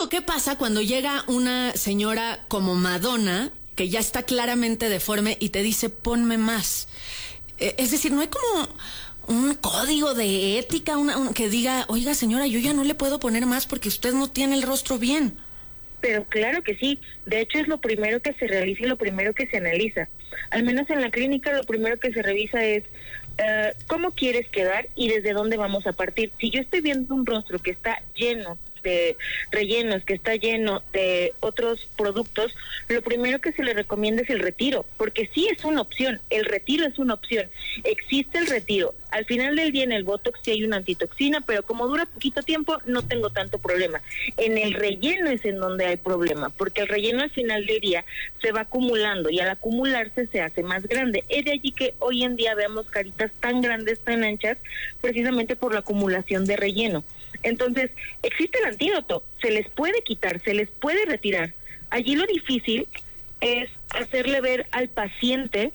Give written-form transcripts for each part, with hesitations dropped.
o qué pasa cuando llega una señora como Madonna, que ya está claramente deforme y te dice, ponme más? Es decir, no hay como un código de ética que diga, oiga señora, yo ya no le puedo poner más porque usted no tiene el rostro bien. Pero claro que sí, de hecho es lo primero que se realiza y lo primero que se analiza. Al menos en la clínica lo primero que se revisa es cómo quieres quedar y desde dónde vamos a partir. Si yo estoy viendo un rostro que está lleno de rellenos, que está lleno de otros productos, lo primero que se le recomienda es el retiro, porque sí es una opción, el retiro es una opción, existe el retiro. Al final del día en el Botox sí hay una antitoxina, pero como dura poquito tiempo no tengo tanto problema. En el relleno es en donde hay problema, porque el relleno al final del día se va acumulando y al acumularse se hace más grande. Es de allí que hoy en día veamos caritas tan grandes, tan anchas, precisamente por la acumulación de relleno. Entonces, existe el antídoto, se les puede quitar, se les puede retirar. Allí lo difícil es hacerle ver al paciente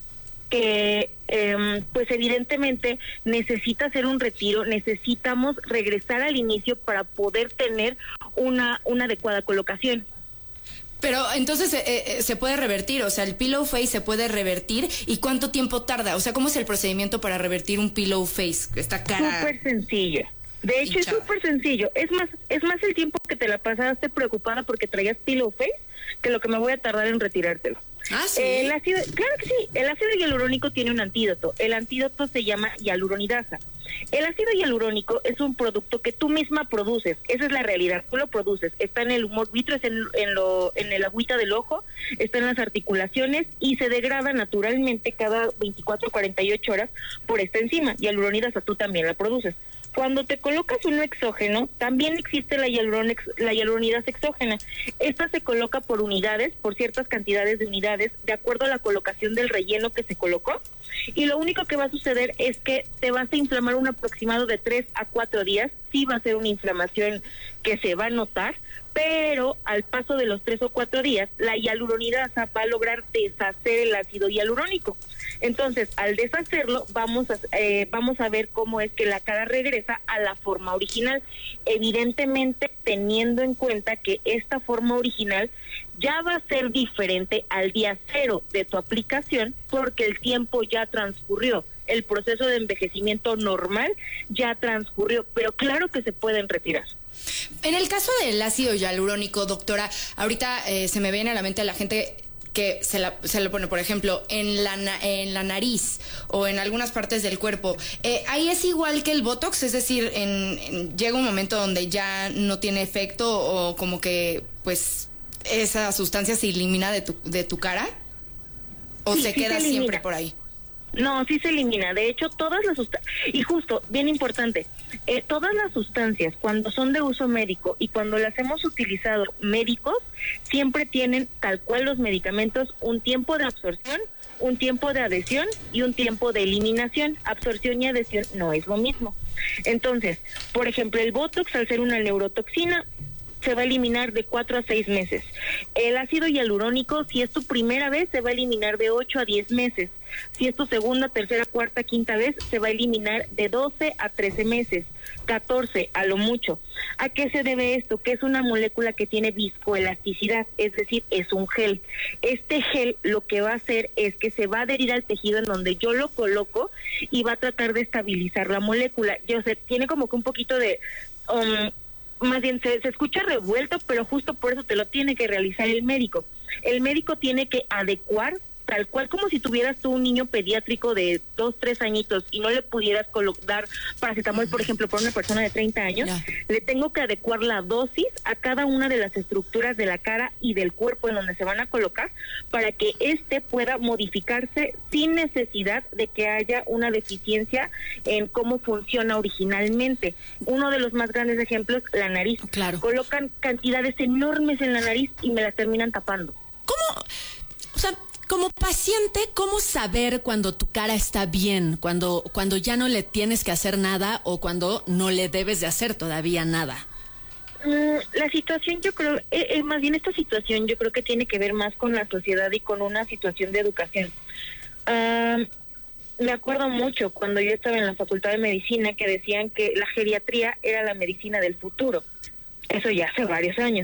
que pues evidentemente necesita hacer un retiro, necesitamos regresar al inicio para poder tener una adecuada colocación. Pero entonces se puede revertir, o sea, el pillow face se puede revertir. ¿Y cuánto tiempo tarda? O sea, ¿cómo es el procedimiento para revertir un pillow face? Esta cara súper sencillo. De hecho, hinchada. es súper sencillo. Es más el tiempo que te la pasaste preocupada porque traías pillow face que lo que me voy a tardar en retirártelo. Ah, sí. Claro que sí, el ácido hialurónico tiene un antídoto. El antídoto se llama hialuronidasa. El ácido hialurónico es un producto que tú misma produces, esa es la realidad, tú lo produces, está en el humor vitro, es en el agüita del ojo, está en las articulaciones y se degrada naturalmente cada 24 o 48 horas por esta enzima. Hialuronidasa tú también la produces. Cuando te colocas uno exógeno, también existe la hialuronidasa exógena. Esta se coloca por unidades, por ciertas cantidades de unidades, de acuerdo a la colocación del relleno que se colocó. Y lo único que va a suceder es que te vas a inflamar un aproximado de 3 a 4 días. Sí va a ser una inflamación que se va a notar, pero al paso de los 3 o 4 días, la hialuronidasa va a lograr deshacer el ácido hialurónico. Entonces, al deshacerlo, vamos a ver cómo es que la cara regresa a la forma original. Evidentemente, teniendo en cuenta que esta forma original ya va a ser diferente al día 0 de tu aplicación, porque el tiempo ya transcurrió. El proceso de envejecimiento normal ya transcurrió, pero claro que se pueden retirar. En el caso del ácido hialurónico, doctora, ahorita se me viene a la mente la gente que se lo pone, por ejemplo, en la nariz o en algunas partes del cuerpo. Ahí es igual que el Botox, es decir, llega un momento donde ya no tiene efecto o como que, pues, esa sustancia se elimina de tu cara, o sí, se queda siempre por ahí. No, sí se elimina. De hecho, todas las sustancias, y justo, bien importante, todas las sustancias cuando son de uso médico y cuando las hemos utilizado médicos, siempre tienen, tal cual los medicamentos, un tiempo de absorción, un tiempo de adhesión y un tiempo de eliminación. Absorción y adhesión no es lo mismo. Entonces, por ejemplo, el Botox, al ser una neurotoxina, se va a eliminar de 4 a 6 meses. El ácido hialurónico, si es tu primera vez, se va a eliminar de 8 a 10 meses. Si es tu segunda, tercera, cuarta, quinta vez, se va a eliminar de 12 a 13 meses, 14 a lo mucho. ¿A qué se debe esto? Que es una molécula que tiene viscoelasticidad, es decir, es un gel. Este gel lo que va a hacer es que se va a adherir al tejido en donde yo lo coloco y va a tratar de estabilizar la molécula. Yo sé, tiene como que un poquito de... más bien se escucha revuelto, pero justo por eso te lo tiene que realizar el médico. El médico tiene que adecuar, tal cual como si tuvieras tú un niño pediátrico de 2, 3 añitos y no le pudieras dar paracetamol, por ejemplo, por una persona de 30 años, le tengo que adecuar la dosis a cada una de las estructuras de la cara y del cuerpo en donde se van a colocar para que pueda modificarse sin necesidad de que haya una deficiencia en cómo funciona originalmente. Uno de los más grandes ejemplos, la nariz. Claro. Colocan cantidades enormes en la nariz y me las terminan tapando. ¿Cómo? O sea, como paciente, ¿cómo saber cuando tu cara está bien? Cuando ya no le tienes que hacer nada o cuando no le debes de hacer todavía nada. La situación, yo creo, más bien esta situación yo creo que tiene que ver más con la sociedad y con una situación de educación. Me acuerdo mucho cuando yo estaba en la Facultad de Medicina que decían que la geriatría era la medicina del futuro. Eso ya hace varios años.